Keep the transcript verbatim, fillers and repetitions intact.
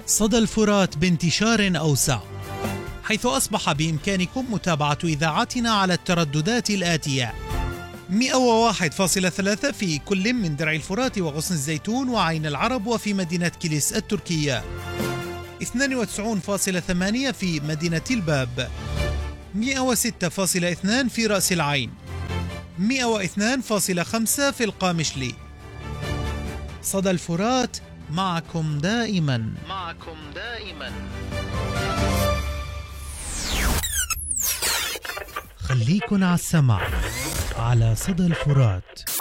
صدى الفرات بانتشار أوسع، حيث أصبح بإمكانكم متابعة إذاعتنا على الترددات الآتية: مئة وواحد فاصلة ثلاثة في كل من درع الفرات وغصن الزيتون وعين العرب وفي مدينة كيليس التركية، اثنين وتسعين فاصلة ثمانية في مدينة الباب، مئة وستة فاصلة اثنين في رأس العين، مئة واثنين فاصلة خمسة في القامشلي. صدى الفرات، معكم دائما معكم دائما خليكن على السمع على صدى الفرات.